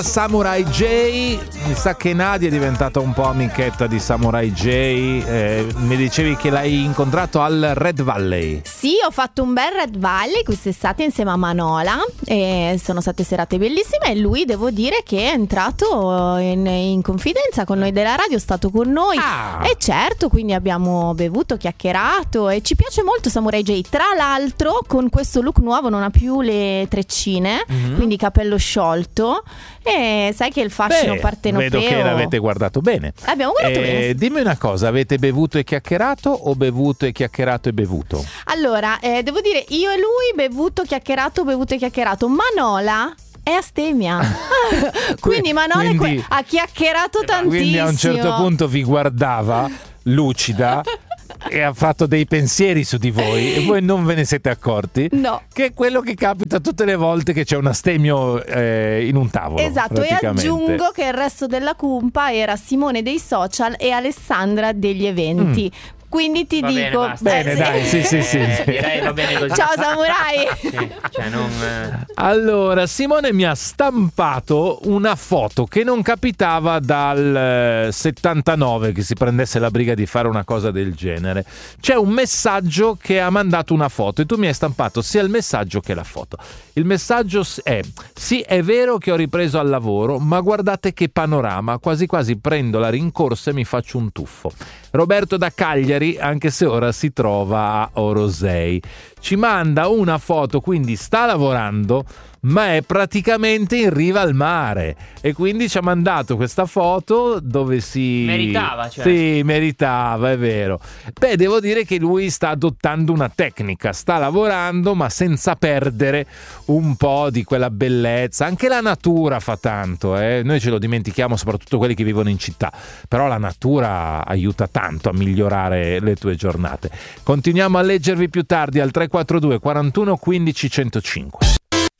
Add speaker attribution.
Speaker 1: Samurai J, mi sa che Nadia è diventata un po' amichetta di Samurai J. Mi dicevi che l'hai incontrato al Red Valley.
Speaker 2: Sì, ho fatto un bel Red Valley quest'estate insieme a Manola e sono state serate bellissime e lui devo dire che è entrato in confidenza con noi della radio, è stato con noi e certo, quindi abbiamo bevuto, chiacchierato e ci piace molto Samurai J. Tra l'altro con questo look nuovo non ha più treccine, quindi capello sciolto. E sai che il fascino partenopeo.
Speaker 1: Vedo che l'avete guardato bene.
Speaker 2: Abbiamo guardato bene.
Speaker 1: Dimmi una cosa, avete bevuto e chiacchierato o bevuto e chiacchierato e bevuto?
Speaker 2: Allora, devo dire, io e lui bevuto e chiacchierato. Manola è astemia. Quindi Manola ha chiacchierato tantissimo.
Speaker 1: Quindi a un certo punto vi guardava lucida e ha fatto dei pensieri su di voi e voi non ve ne siete accorti?
Speaker 2: No.
Speaker 1: Che è quello che capita tutte le volte che c'è un astemio in un tavolo.
Speaker 2: Esatto, e aggiungo che il resto della cumpa era Simone dei social e Alessandra degli eventi. Quindi ti dico
Speaker 1: bene, dai, sì.
Speaker 3: Direi va bene così.
Speaker 2: Ciao Samurai.
Speaker 3: Cioè non...
Speaker 1: Allora, Simone mi ha stampato una foto che non capitava dal 79 che si prendesse la briga di fare una cosa del genere. C'è un messaggio che ha mandato una foto e tu mi hai stampato sia il messaggio che la foto. Il messaggio è: sì, è vero che ho ripreso al lavoro, ma guardate che panorama, quasi quasi prendo la rincorsa e mi faccio un tuffo. Roberto da Cagliari, anche se ora si trova a Orosei. Ci manda una foto, quindi sta lavorando, ma è praticamente in riva al mare. E quindi ci ha mandato questa foto dove si...
Speaker 3: Meritava, cioè.
Speaker 1: Sì, meritava, è vero. Beh, devo dire che lui sta adottando una tecnica, sta lavorando, ma senza perdere un po' di quella bellezza. Anche la natura fa tanto, Noi ce lo dimentichiamo, soprattutto quelli che vivono in città. Però la natura aiuta tanto a migliorare le tue giornate. Continuiamo a leggervi più tardi al 342 41 15 105.